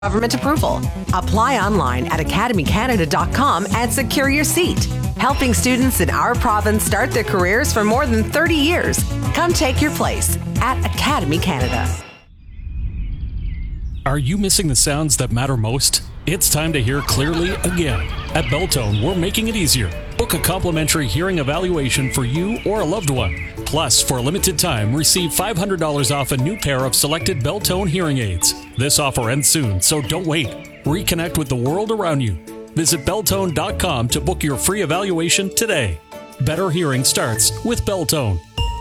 Government approval. Apply online at academycanada.com and secure your seat. Helping students in our province start their careers for more than 30 years. Come take your place at Academy Canada. Are you missing the sounds that matter most? It's time to hear clearly again. At Belltone, we're making it easier. Book a complimentary hearing evaluation for you or a loved one. Plus, for a limited time, receive $500 off a new pair of selected Belltone hearing aids. This offer ends soon, so don't wait. Reconnect with the world around you. Visit Belltone.com to book your free evaluation today. Better hearing starts with Belltone.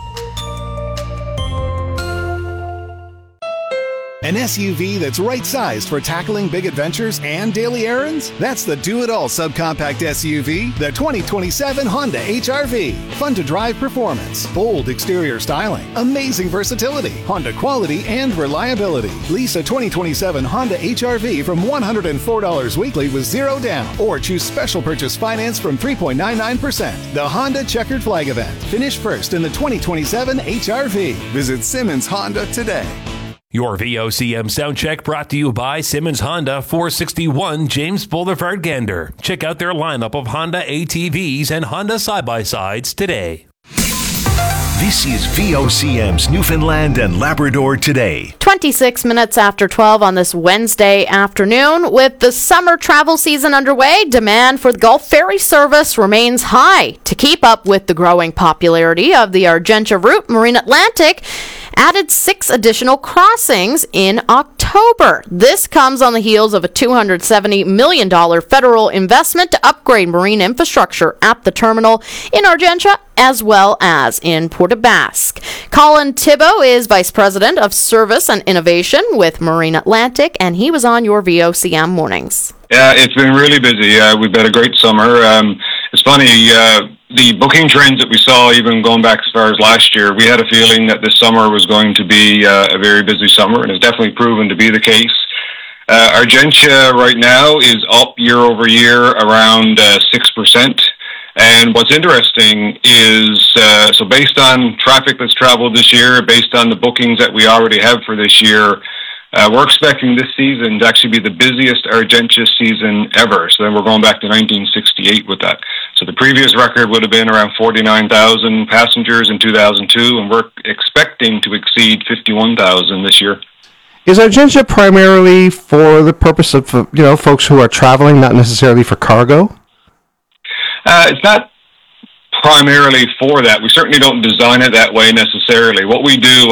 An SUV that's right-sized for tackling big adventures and daily errands? That's the do-it-all subcompact SUV, the 2027 Honda HR-V. Fun to drive performance, bold exterior styling, amazing versatility, Honda quality and reliability. Lease a 2027 Honda HR-V from $104 weekly with zero down, or choose special purchase finance from 3.99%. The Honda Checkered Flag event. Finish first in the 2027 HR-V. Visit Simmons Honda today. Your VOCM Soundcheck brought to you by Simmons Honda, 461 James Boulevard, Gander. Check out their lineup of Honda ATVs and Honda side-by-sides today. This is VOCM's Newfoundland and Labrador Today. 26 minutes after 12 on this Wednesday afternoon. With the summer travel season underway, demand for the Gulf Ferry service remains high. To keep up with the growing popularity of the Argentia route, Marine Atlantic added 6 additional crossings in October. This comes on the heels of a $270 million federal investment to upgrade marine infrastructure at the terminal in Argentia as well as in Port aux Basques. Colin Thibault is Vice President of Service and Innovation with Marine Atlantic, and he was on your VOCM mornings. Yeah, it's been really busy. We've had a great summer. It's funny, the booking trends that we saw, even going back as far as last year, we had a feeling that this summer was going to be a very busy summer, and it's definitely proven to be the case. Argentia right now is up year over year around 6%. And what's interesting is, so based on traffic that's traveled this year, based on the bookings that we already have for this year, we're expecting this season to actually be the busiest Argentia season ever. So then we're going back to 1968 with that. So the previous record would have been around 49,000 passengers in 2002, and we're expecting to exceed 51,000 this year. Is Argentia primarily for the purpose of, folks who are traveling, not necessarily for cargo? It's not primarily for that. We certainly don't design it that way necessarily. What we do,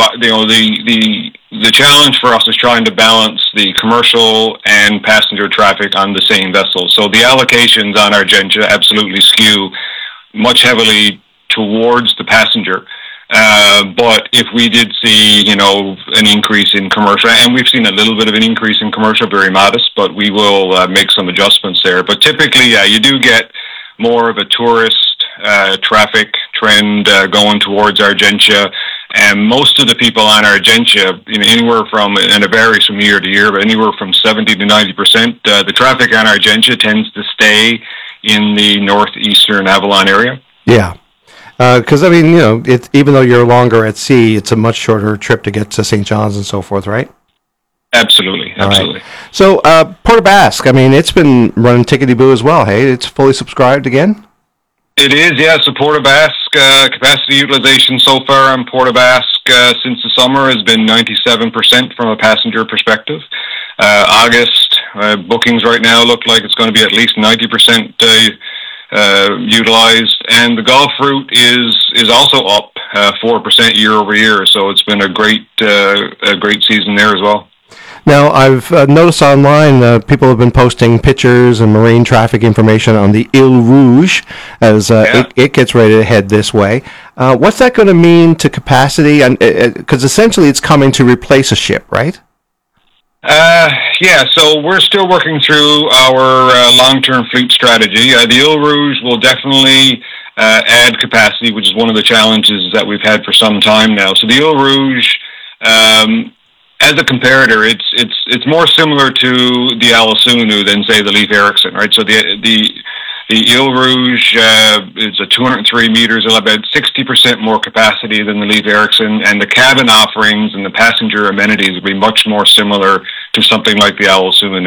the challenge for us is trying to balance the commercial and passenger traffic on the same vessel. So the allocations on Argentia absolutely skew much heavily towards the passenger. But if we did see, an increase in commercial, and we've seen a little bit of an increase in commercial, very modest, but we will make some adjustments there. But typically, you do get more of a tourist traffic trend going towards Argentia, and most of the people on Argentia, anywhere from, and it varies from year to year, but anywhere from 70 to 90%, the traffic on Argentia tends to stay in the northeastern Avalon area. Yeah. Because, even though you're longer at sea, it's a much shorter trip to get to St. John's and so forth, right? Absolutely. Right. So, Port aux Basques, it's been running tickety-boo as well, hey? It's fully subscribed again? It is, yeah. So Port aux Basques, capacity utilization so far on Port aux Basques since the summer has been 97% from a passenger perspective. August bookings right now look like it's going to be at least 90% utilized, and the Gulf route is also up 4% year over year. So it's been a great season there as well. Now, I've noticed online people have been posting pictures and marine traffic information on the Ile Rouge as it gets ready to head this way. What's that going to mean to capacity? Because essentially it's coming to replace a ship, right? So we're still working through our long-term fleet strategy. The Ile Rouge will definitely add capacity, which is one of the challenges that we've had for some time now. So the Ile Rouge, as a comparator, it's more similar to the Alasunu than, say, the Leif Erikson, right? So the Ile Rouge is a 203 meters, it'll have about 60% more capacity than the Leif Erikson, and the cabin offerings and the passenger amenities will be much more similar to to something like the Awosuma